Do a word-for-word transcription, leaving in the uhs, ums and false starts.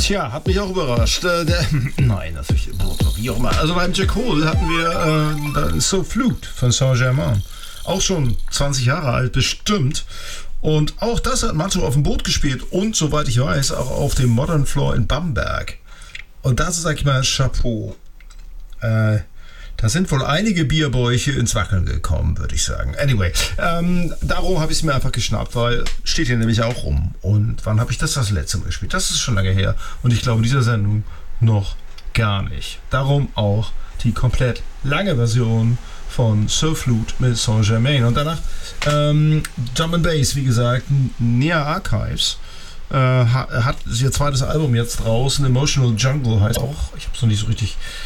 Tja, hat mich auch überrascht. Äh, der, nein, das ist wie auch immer. Also beim Jack Hole hatten wir äh, So Flute von Saint-Germain. Auch schon zwanzig Jahre alt, bestimmt. Und auch das hat Matto auf dem Boot gespielt und, soweit ich weiß, auch auf dem Modern Floor in Bamberg. Und das ist, sag ich mal, Chapeau. Äh, da sind wohl einige Bierbäuche ins Wackeln gekommen, würde ich sagen. Anyway, ähm, darum habe ich es mir einfach geschnappt, weil steht hier nämlich auch rum. Und wann habe ich das das letzte Mal gespielt? Das ist schon lange her. Und ich glaube, in dieser Sendung noch gar nicht. Darum auch die komplett lange Version von So Flute mit Saint-Germain. Und danach ähm, Drum and Bass, wie gesagt, Nea Archives. Äh, hat ihr zweites Album jetzt draußen, Emotional Jungle heißt auch. Ich habe es noch nicht so richtig